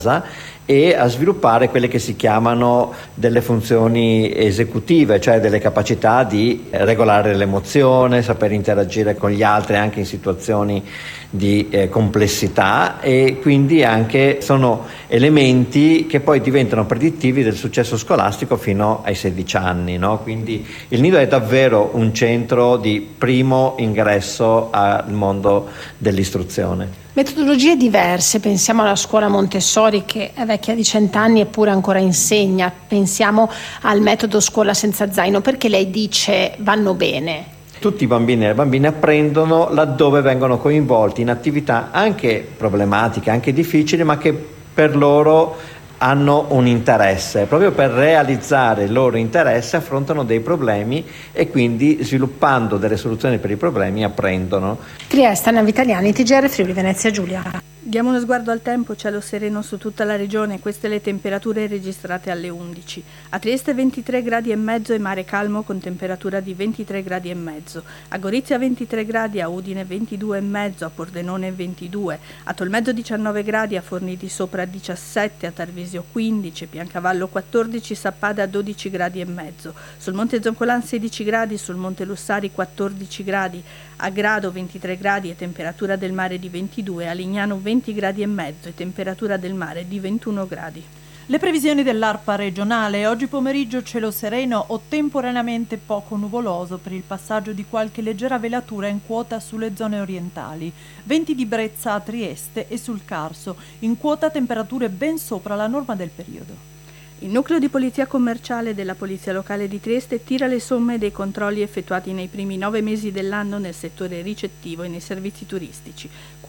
e a sviluppare quelle che si chiamano delle funzioni esecutive, cioè delle capacità di regolare l'emozione, saper interagire con gli altri anche in situazioni di complessità, e quindi anche sono elementi che poi diventano predittivi del successo scolastico fino ai 16 anni, no? Quindi il nido è davvero un centro di primo ingresso al mondo dell'istruzione. Metodologie diverse, pensiamo alla scuola Montessori che è vecchia di 100 anni eppure ancora insegna, pensiamo al metodo scuola senza zaino, perché lei dice vanno bene? Tutti i bambini e le bambine apprendono laddove vengono coinvolti in attività anche problematiche, anche difficili, ma che per loro hanno un interesse. Proprio per realizzare il loro interesse affrontano dei problemi e quindi sviluppando delle soluzioni per i problemi apprendono. Trieste, Navitaliani, TGR Friuli Venezia Giulia. Diamo uno sguardo al tempo, cielo sereno su tutta la regione, queste le temperature registrate alle 11. A Trieste 23 gradi e mezzo e mare calmo con temperatura di 23 gradi e mezzo. A Gorizia 23 gradi, a Udine 22 e mezzo, a Pordenone 22, a Tolmezzo 19 gradi, a Forni di Sopra 17, a Tarvisio 15, Piancavallo 14, Sappada 12 gradi e mezzo. Sul Monte Zoncolan 16 gradi, sul Monte Lussari 14 gradi, a Grado 23 gradi e temperatura del mare di 22, a Lignano 20 gradi e mezzo e temperatura del mare di 21 gradi. Le previsioni dell'ARPA regionale: oggi pomeriggio cielo sereno o temporaneamente poco nuvoloso per il passaggio di qualche leggera velatura in quota sulle zone orientali. Venti di brezza a Trieste e sul Carso, in quota temperature ben sopra la norma del periodo. Il nucleo di polizia commerciale della Polizia Locale di Trieste tira le somme dei controlli effettuati nei primi 9 mesi dell'anno nel settore ricettivo e nei servizi turistici.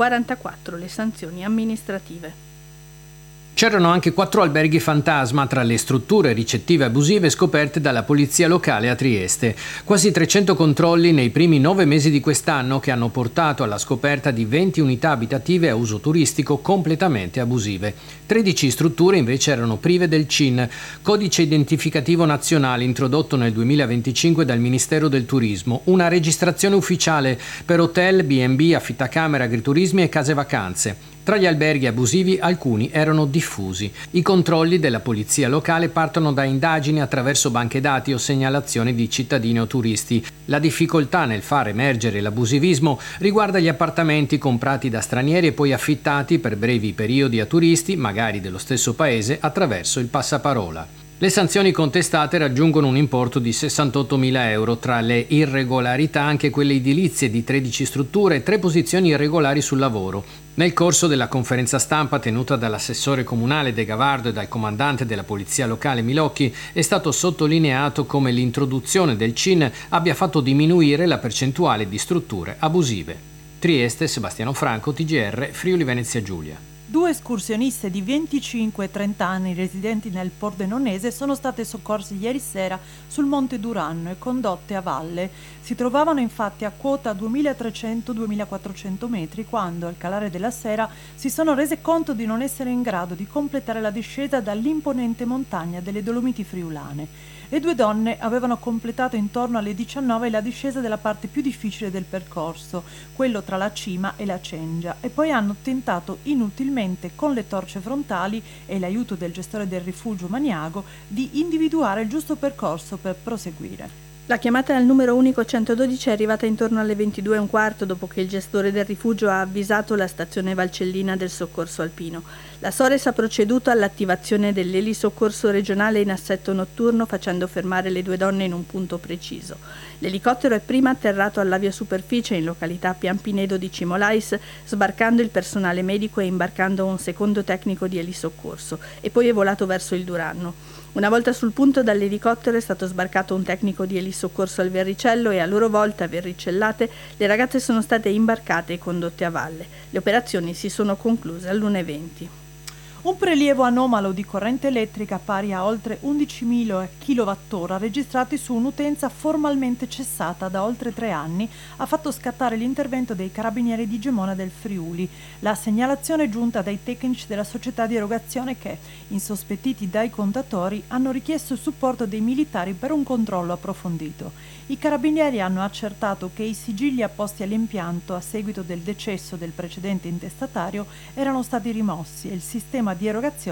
44 le sanzioni amministrative. C'erano anche 4 alberghi fantasma tra le strutture ricettive abusive scoperte dalla Polizia Locale a Trieste. Quasi 300 controlli nei primi 9 mesi di quest'anno che hanno portato alla scoperta di 20 unità abitative a uso turistico completamente abusive. 13 strutture invece erano prive del CIN, codice identificativo nazionale introdotto nel 2025 dal Ministero del Turismo, una registrazione ufficiale per hotel, B&B, affittacamere, agriturismi e case vacanze. Tra gli alberghi abusivi alcuni erano diffusi. I controlli della polizia locale partono da indagini attraverso banche dati o segnalazioni di cittadini o turisti. La difficoltà nel far emergere l'abusivismo riguarda gli appartamenti comprati da stranieri e poi affittati per brevi periodi a turisti, magari dello stesso paese, attraverso il passaparola. Le sanzioni contestate raggiungono un importo di 68.000 euro, tra le irregolarità anche quelle edilizie di 13 strutture e 3 posizioni irregolari sul lavoro. Nel corso della conferenza stampa tenuta dall'assessore comunale De Gavardo e dal comandante della polizia locale Milocchi è stato sottolineato come l'introduzione del CIN abbia fatto diminuire la percentuale di strutture abusive. Trieste, Sebastiano Franco, TGR, Friuli Venezia Giulia. 2 escursioniste di 25 e 30 anni residenti nel Pordenonese sono state soccorse ieri sera sul Monte Duranno e condotte a valle. Si trovavano infatti a quota 2300-2400 metri quando, al calare della sera, si sono rese conto di non essere in grado di completare la discesa dall'imponente montagna delle Dolomiti friulane. Le 2 donne avevano completato intorno alle 19 la discesa della parte più difficile del percorso, quello tra la cima e la cengia, e poi hanno tentato inutilmente con le torce frontali e l'aiuto del gestore del rifugio Maniago di individuare il giusto percorso per proseguire. La chiamata al numero unico 112 è arrivata intorno alle 22:15 dopo che il gestore del rifugio ha avvisato la stazione Valcellina del soccorso alpino. La Sores ha proceduto all'attivazione dell'elisoccorso regionale in assetto notturno facendo fermare le 2 donne in un punto preciso. L'elicottero è prima atterrato all'aviosuperficie in località Piampinedo di Cimolais, sbarcando il personale medico e imbarcando un secondo tecnico di elisoccorso, e poi è volato verso il Duranno. Una volta sul punto dall'elicottero è stato sbarcato un tecnico di elisoccorso al Verricello e a loro volta, verricellate, le ragazze sono state imbarcate e condotte a valle. Le operazioni si sono concluse all'1:20. Un prelievo anomalo di corrente elettrica pari a oltre 11.000 kWh registrati su un'utenza formalmente cessata da oltre 3 anni ha fatto scattare l'intervento dei carabinieri di Gemona del Friuli. La segnalazione è giunta dai tecnici della società di erogazione che, insospettiti dai contatori, hanno richiesto il supporto dei militari per un controllo approfondito. I carabinieri hanno accertato che i sigilli apposti all'impianto a seguito del decesso del precedente intestatario erano stati rimossi e il sistema di erogazione